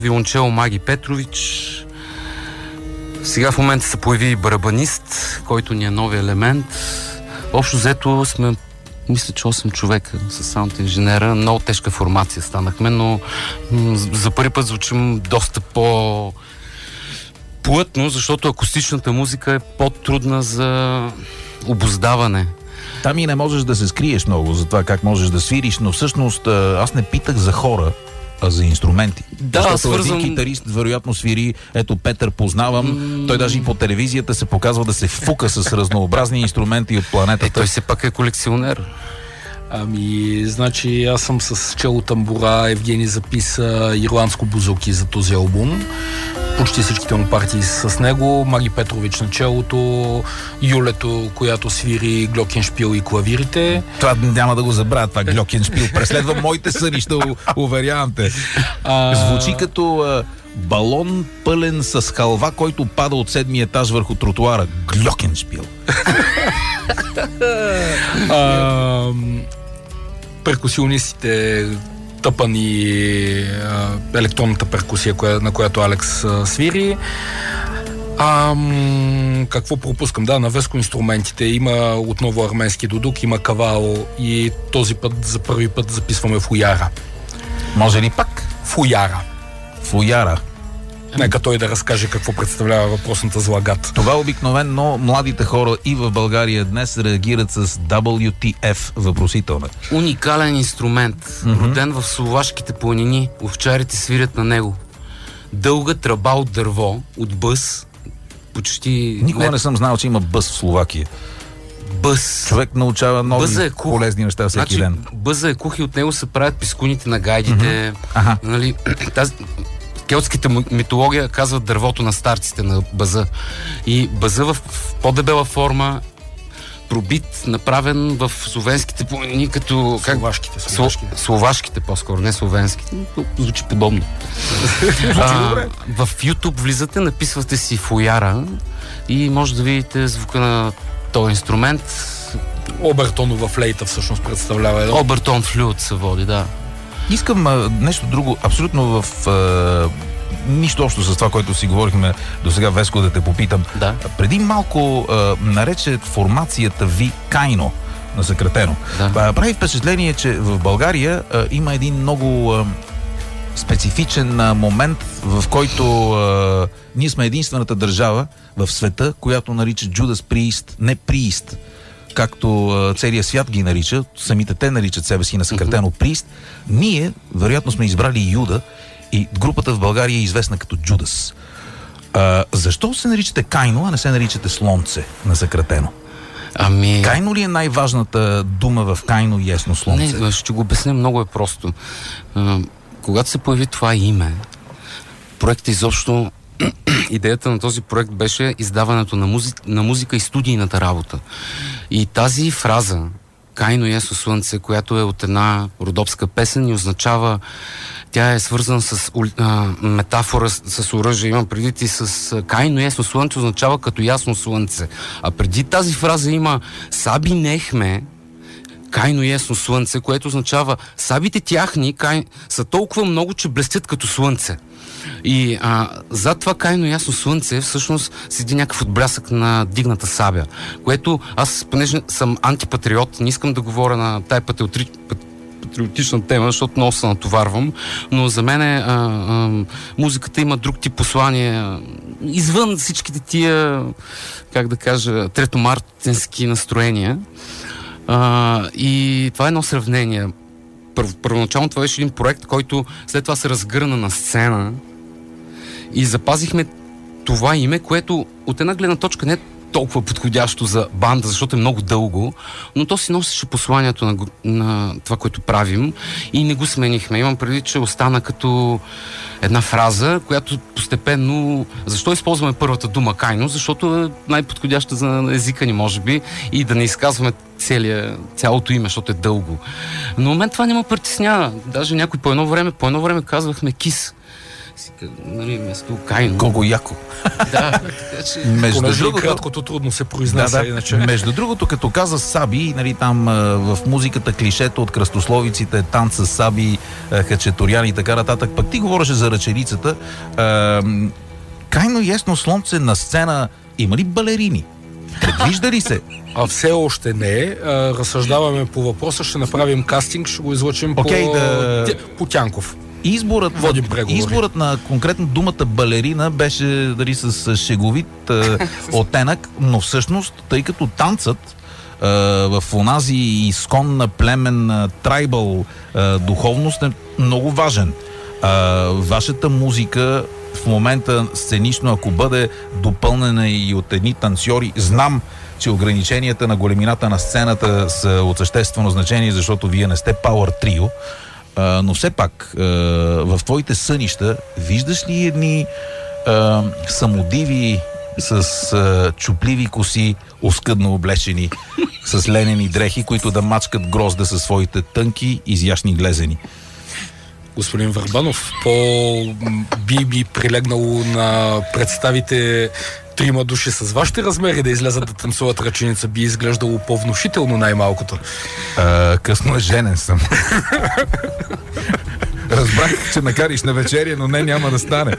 виолончело Маги Петрович. Сега в момента се появи и барабанист, който ни е нови елемент. Общо взето сме, мисля, че 8 човека с саунд инженера. Много тежка формация станахме, но за първи път звучим доста по-плътно, защото акустичната музика е по-трудна за обуздаване. Там и не можеш да се скриеш много за това как можеш да свириш, но всъщност аз не питах за хора, а за инструменти. Да, защото един китарист вероятно свири, ето Петър познавам, той даже и по телевизията се показва да се фука с разнообразни инструменти от планетата. Той все пак е колекционер. Значи аз съм с чело тамбура, Евгений записа ирландско бузуки за този албум. Почти всичките му партии са с него. Маги Петрович на челото, Юлето, която свири глокеншпил и клавирите. Това няма да го забравя, това глокеншпил. Преследва моите сънища, уверявам те. Звучи като балон пълен с халва, който пада от 7-ми етаж върху тротуара. Глокеншпил. Перкусионистите тъпани електронната перкусия, на която Алекс свири. Какво пропускам? Да, на Веско инструментите има отново арменски дудук, има кавал и този път за първи път записваме фуяра. Може ли пак? Фуяра. Нека той да разкаже какво представлява въпросната злагат. Това обикновено младите хора и в България днес реагират с WTF въпросителна. Уникален инструмент, роден в словашките планини. Овчарите свирят на него. Дълга тръба от дърво, от бъс, почти... Никога не съм знал, че има бъс в Словакия. Бъс. Човек научава нови полезни неща всеки ден. Бъза е кух и от него се правят пискуните на гайдите. Нали, келтската митология казва дървото на старците на бъза. И бъза в по-дебела форма, пробит, направен в словенските планини, като... Словашките по-скоро, не словенските. Звучи подобно. В YouTube влизате, написвате си фуяра и може да видите звука на този инструмент. Обертонова флейта всъщност представлява. Обертон флют се води, да. Искам нещо друго, абсолютно в нищо общо с това, което си говорихме до сега, Веско, да те попитам. Да. Преди малко нарече формацията ви Кайно, насъкратено. Да. Прави впечатление, че в България има един много специфичен момент, в който ние сме единствената държава в света, която нарича Judas Priest, не Priest, както целият свят ги нарича, самите те наричат себе си насъкратено Priest. Ние, вероятно, сме избрали Юда и групата в България е известна като Джудас. Защо се наричате Кайно, а не се наричате Слънце насъкратено? Кайно ли е най-важната дума в Кайно и Ясно Слънце? Не, ще го обясня, много е просто. Когато се появи това име, проектът изобщо... Идеята на този проект беше издаването на музика и студийната работа. И тази фраза Кайно Ясно Слънце, която е от една родопска песен и означава, тя е свързана с метафора с оръжие. Имам предвид и с Кайно Ясно Слънце означава като ясно слънце. А преди тази фраза има Саби нехме Кайно Ясно Слънце, което означава сабите тяхни са толкова много, че блестят като слънце. И зад това Кайно Ясно Слънце всъщност седи някакъв отблясък на дигната сабя, което аз, понеже съм антипатриот, не искам да говоря на тая патриотична тема, защото много се натоварвам, но за мен музиката има друг тип послание извън всичките тия, как да кажа, третомартенски настроения. И това е едно сравнение. Първоначално това беше един проект, който след това се разгърна на сцена и запазихме това име, което от една гледна точка не е толкова подходящо за банда, защото е много дълго, но то си носеше посланието на това, което правим и не го сменихме. Имам предвид, че остана като една фраза, която постепенно... Защо използваме първата дума Кайно? Защото е най-подходяща за езика ни, може би, и да не изказваме цялото име, защото е дълго. Но мен това не ме притеснява. Даже някой по едно време казвахме Кис. нали, вместо Кайно. Колко яко. Да, така че... Понеже и краткото трудно се произнася, иначе. Между другото, като каза Саби, нали, там в музиката клишето от кръстословиците, танц с Саби, хачатуряни и така нататък, пък ти говореше за ръченицата. Кайно ясно слънце на сцена има ли балерини? Предвижда ли се? А все още не. Разсъждаваме по въпроса, ще направим кастинг, ще го излъчим по Тянков. Изборът на конкретно думата балерина беше дали с шеговит оттенък, но всъщност, тъй като танцът в онази изконна племен трайбъл духовност е много важен. Вашата музика в момента сценично, ако бъде допълнена и от едни танцори, знам, че ограниченията на големината на сцената са от съществено значение, защото вие не сте Power Trio, но все пак в твоите сънища виждаш ли едни самодиви с чупливи коси, оскъдно облечени, с ленени дрехи, които да мачкат грозда със своите тънки, изящни глезени? Господин Върбанов, би прилегнало на представите трима души с вашите размери да излязат да танцуват ръченица, би изглеждало по-внушително най-малкото. Късно е, женен съм. Разбрах, че накариш на вечеря, но няма да стане.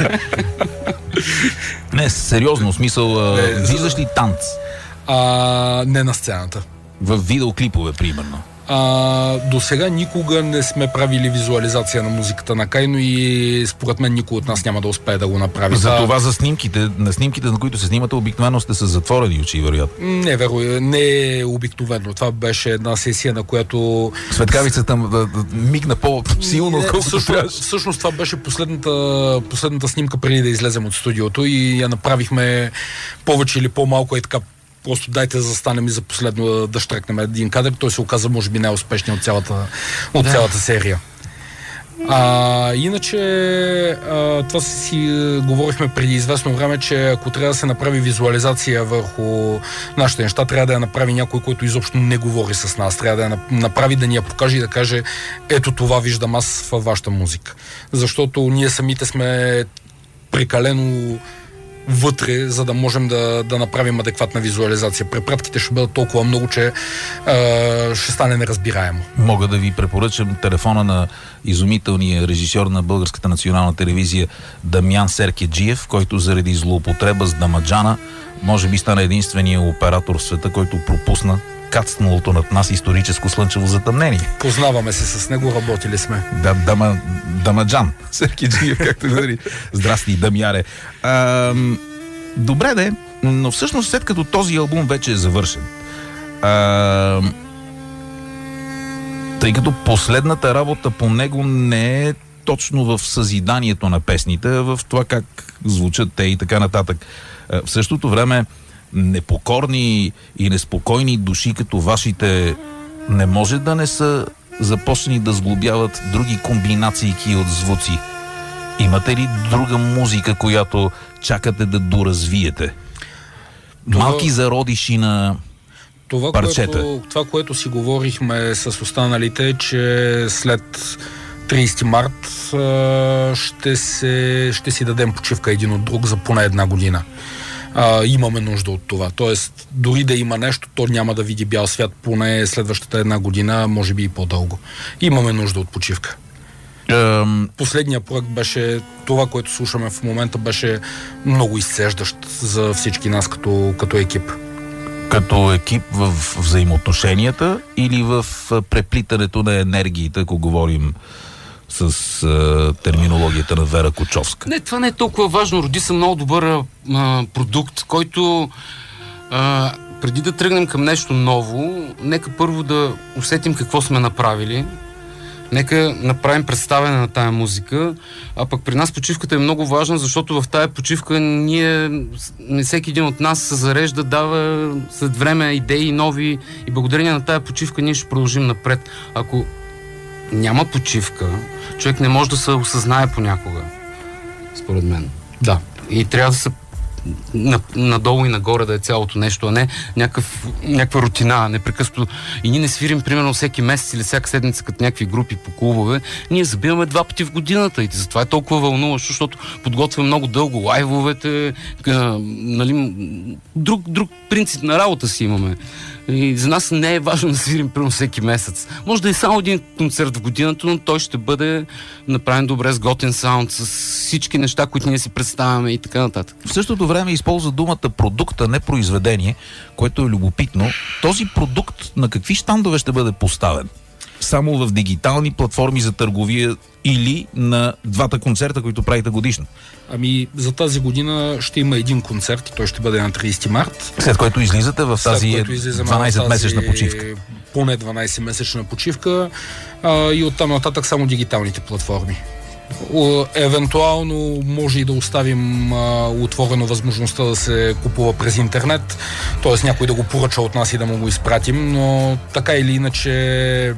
Не, сериозно, смисъл, виждаш ли танц? Не на сцената. В видеоклипове, примерно. До сега никога не сме правили визуализация на музиката на Кайно и според мен никой от нас няма да успее да го направи. За това за снимките, на които се снимате, обикновено сте с затворени очи, вероятно. Не е обикновено. Това беше една сесия, на която... Светкавицата мигна по-силно, отколкото трябваше. Всъщност това беше последната снимка преди да излезем от студиото и я направихме повече или по-малко и така. Просто дайте да застанем и за последно да щрекнем един кадър. Той се оказа, може би, най-успешният от цялата серия. Иначе, това си говорихме преди известно време, че ако трябва да се направи визуализация върху нашите неща, трябва да я направи някой, който изобщо не говори с нас. Трябва да я направи, да ни я покаже и да каже: ето това виждам аз във вашата музика. Защото ние самите сме прекалено вътре, за да можем да направим адекватна визуализация. Препратките ще бъдат толкова много, че ще стане неразбираемо. Мога да ви препоръчам телефона на изумителния режисьор на Българската национална телевизия Дамян Серкеджиев, който заради злоупотреба с Дамаджана може би стана единствения оператор в света, който пропусна кацналото над нас историческо слънчево затъмнение. Познаваме се с него, работили сме. Да, Дамаджан Серкеджиев, както говори. Здрасти, Дамяре. Добре де, но всъщност след като този албум вече е завършен, тъй като последната работа по него не е точно в съзиданието на песните, а в това как звучат те и така нататък. В същото време непокорни и неспокойни души като вашите не може да не са започнали да сглобяват други комбинации от звуци. Имате ли друга музика, която чакате да доразвиете? Малки зародиши на парчета. Това, което си говорихме с останалите, е, че след 30 март ще си дадем почивка един от друг за поне една година. Имаме нужда от това. Тоест, дори да има нещо, то няма да види бял свят поне следващата една година, може би и по-дълго. Имаме нужда от почивка. Последният проект беше това, което слушаме в момента, беше много изцеждащ за всички нас като екип. Като екип в взаимоотношенията или в преплитането на енергиите, ако говорим с терминологията на Вера Кочовска? Не, това не е толкова важно. Роди се много добър продукт, който преди да тръгнем към нещо ново, нека първо да усетим какво сме направили. Нека направим представяне на тая музика, а пък при нас почивката е много важна, защото в тая почивка не всеки един от нас се зарежда, дава след време идеи нови и благодарение на тая почивка ние ще продължим напред. Ако няма почивка, човек не може да се осъзнае понякога, според мен. Да. И трябва да се надолу и нагоре да е цялото нещо, а не някаква рутина, непрекъснато. И ние не свирим, примерно, всеки месец или всяка седмица като някакви групи по клубове. Ние забиваме 2 пъти в годината и затова е толкова вълнуващо, защото подготвяме много дълго лайвовете, нали, друг принцип на работа си имаме. И за нас не е важно да свирим примерно всеки месец. Може да е само един концерт в годината, но той ще бъде направен добре, с готин саунд, с всички неща, които ние си представяме и така нататък. В същото време използва думата продукт, а не произведение, което е любопитно. Този продукт на какви щандове ще бъде поставен? Само в дигитални платформи за търговия или на 2 концерта, които правите годишно? Ами, за тази година ще има един концерт и той ще бъде на 30 март. След което излизате в тази 12-месечна почивка. Поне 12-месечна почивка и оттам нататък само дигиталните платформи. Евентуално може и да оставим отворено възможността да се купува през интернет, т.е. някой да го поръча от нас и да му го изпратим, но така или иначе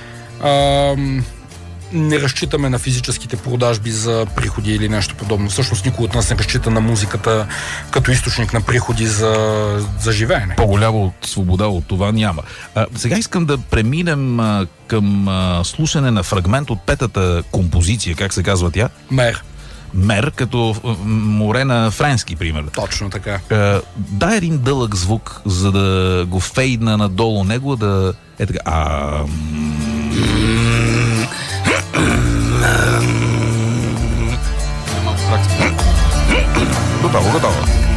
не разчитаме на физическите продажби за приходи или нещо подобно. Всъщност никой от нас не разчита на музиката като източник на приходи за живеене. По-голяма свобода от това няма. Сега искам да преминем към слушане на фрагмент от 5-та композиция, как се казва тя? Мер, като море на френски, примерно. Точно така. Дай един дълъг звук, за да го фейдна надолу него, да е така. Готово.